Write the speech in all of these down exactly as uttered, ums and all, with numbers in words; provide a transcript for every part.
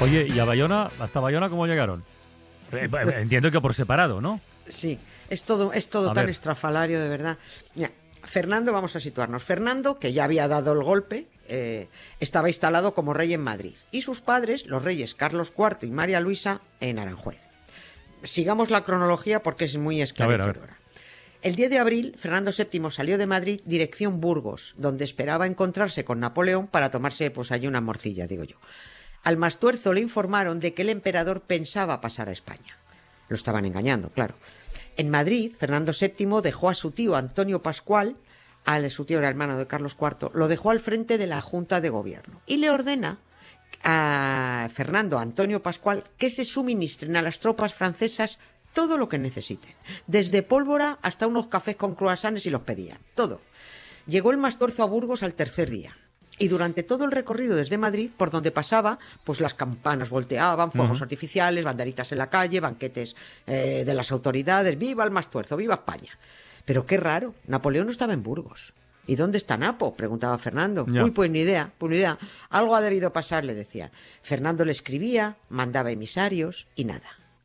Oye, ¿y a Bayona, hasta Bayona cómo llegaron? Eh, Entiendo que por separado, ¿no? Sí, es todo, es todo A tan ver. estrafalario, de verdad. Mira, Fernando, vamos a situarnos. Fernando, que ya había dado el golpe, eh, estaba instalado como rey en Madrid. Y sus padres, los reyes Carlos cuarto y María Luisa, en Aranjuez. Sigamos la cronología porque es muy esclarecedora. A ver, a ver. El diez de abril, Fernando séptimo salió de Madrid dirección Burgos, donde esperaba encontrarse con Napoleón para tomarse pues allí una morcilla, digo yo. Al Mastuerzo le informaron de que el emperador pensaba pasar a España. Lo estaban engañando, claro. En Madrid, Fernando séptimo dejó a su tío Antonio Pascual, a su tío era hermano de Carlos cuarto, lo dejó al frente de la Junta de Gobierno y le ordena a Fernando Antonio Pascual que se suministren a las tropas francesas todo lo que necesiten, desde pólvora hasta unos cafés con croissants y los pedían, todo. Llegó el Mastuerzo a Burgos al tercer día. Y durante todo el recorrido desde Madrid, por donde pasaba, pues las campanas volteaban, fuegos uh-huh. artificiales, banderitas en la calle, banquetes eh, de las autoridades. ¡Viva el Mastuerzo! ¡Viva España! Pero qué raro, Napoleón no estaba en Burgos. ¿Y dónde está Napo?, preguntaba Fernando. Yeah. Uy, pues ni idea, pues ni idea. Algo ha debido pasar, le decían. Fernando le escribía, mandaba emisarios y nada.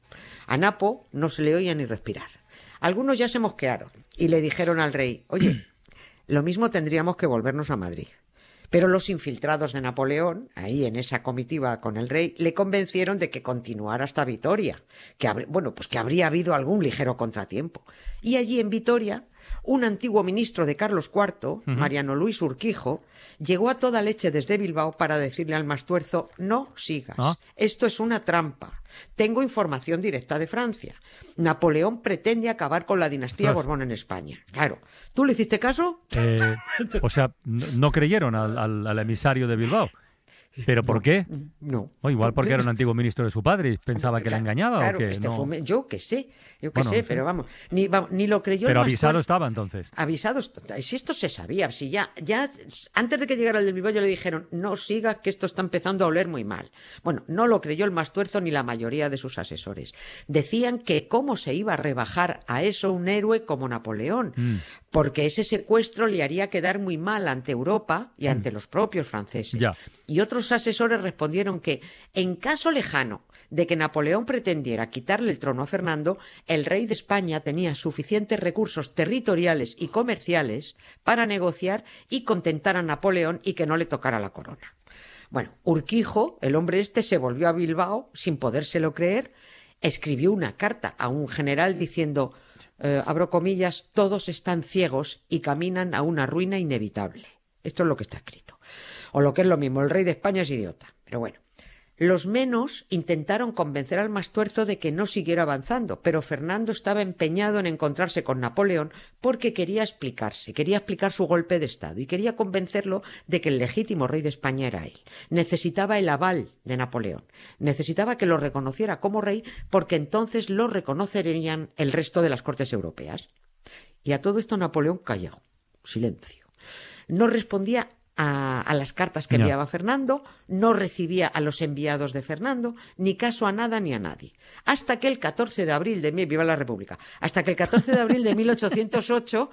A Napo no se le oía ni respirar. Algunos ya se mosquearon y le dijeron al rey, oye, lo mismo tendríamos que volvernos a Madrid. Pero los infiltrados de Napoleón, ahí en esa comitiva con el rey, le convencieron de que continuara hasta Vitoria, que habr- bueno, pues que habría habido algún ligero contratiempo. Y allí en Vitoria, un antiguo ministro de Carlos cuarto, uh-huh. Mariano Luis Urquijo, llegó a toda leche desde Bilbao para decirle al Mastuerzo, no sigas, ¿Ah? Esto es una trampa. Tengo información directa de Francia. Napoleón pretende acabar con la dinastía Uf. Borbón en España. Claro. ¿Tú le hiciste caso? Eh, o sea, no, no creyeron al, al, al emisario de Bilbao. ¿Pero por no, qué? No. O igual porque era un antiguo ministro de su padre y pensaba que claro, la engañaba claro, o qué. Este no. fue, yo qué sé, yo qué Bueno, sé, no sé. pero vamos, ni, vamos, ni lo creyó. Pero el avisado Mastuerzo. estaba entonces. Avisados, si esto se sabía, si ya, ya, antes de que llegara el del Bilbao, le dijeron, no sigas que esto está empezando a oler muy mal. Bueno, no lo creyó el Mastuerzo ni la mayoría de sus asesores. Decían que cómo se iba a rebajar a eso un héroe como Napoleón, mm. porque ese secuestro le haría quedar muy mal ante Europa y ante mm. los propios franceses. Ya. Y otros asesores respondieron que, en caso lejano de que Napoleón pretendiera quitarle el trono a Fernando, el rey de España tenía suficientes recursos territoriales y comerciales para negociar y contentar a Napoleón y que no le tocara la corona. Bueno, Urquijo, el hombre este, se volvió a Bilbao sin podérselo creer, escribió una carta a un general diciendo, eh, abro comillas, todos están ciegos y caminan a una ruina inevitable. Esto es lo que está escrito. O lo que es lo mismo, el rey de España es idiota. Pero bueno, los menos intentaron convencer al Mastuerzo de que no siguiera avanzando, pero Fernando estaba empeñado en encontrarse con Napoleón porque quería explicarse, quería explicar su golpe de estado y quería convencerlo de que el legítimo rey de España era él. Necesitaba el aval de Napoleón, necesitaba que lo reconociera como rey porque entonces lo reconocerían el resto de las cortes europeas. Y a todo esto Napoleón calló, silencio. No respondía A, a las cartas que enviaba no. Fernando, no recibía a los enviados de Fernando, ni caso a nada ni a nadie. Hasta que el catorce de abril de... ¡Viva la República! Hasta que el catorce de abril de mil ochocientos ocho,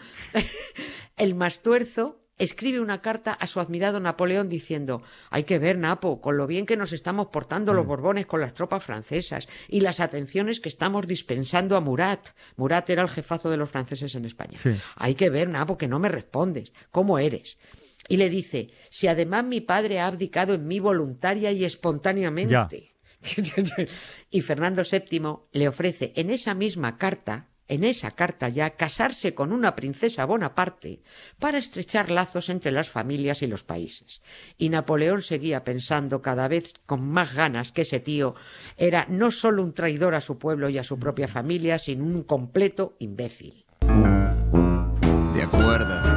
el Mastuerzo escribe una carta a su admirado Napoleón diciendo, hay que ver, Napo, con lo bien que nos estamos portando mm. los Borbones con las tropas francesas y las atenciones que estamos dispensando a Murat. Murat era el jefazo de los franceses en España. Sí. Hay que ver, Napo, que no me respondes. ¿Cómo eres? Y le dice, si además mi padre ha abdicado en mí voluntaria y espontáneamente. Y Fernando séptimo le ofrece en esa misma carta, en esa carta ya, casarse con una princesa Bonaparte para estrechar lazos entre las familias y los países. Y Napoleón seguía pensando cada vez con más ganas que ese tío era no solo un traidor a su pueblo y a su propia familia, sino un completo imbécil. De acuerdo.